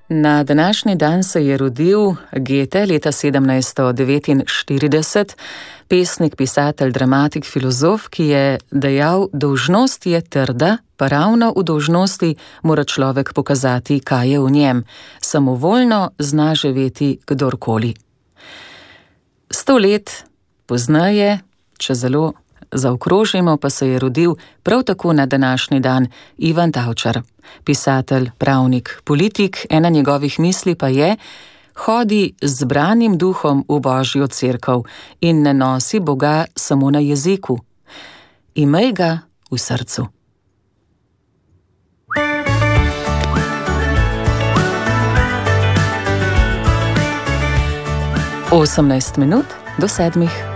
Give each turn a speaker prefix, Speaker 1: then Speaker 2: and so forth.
Speaker 1: Na današnji dan se je rodil Goethe leta 1749, pesnik, pisatelj, dramatik, filozof, ki je dejal: dolžnost je trda, pa ravno v dolžnosti mora človek pokazati, kaj je v njem. Samovoljno zna živeti kdorkoli. 100 let pozneje, če zelo zaokrožimo, pa se je rodil prav tako na današnji dan Ivan Tavčar, pisatelj, pravnik, politik. Ena njegovih misli pa je: hodi z zbranim duhom v Božjo cerkev in ne nosi Boga samo na jeziku. Imej ga v srcu. Osemnajst minut do 7.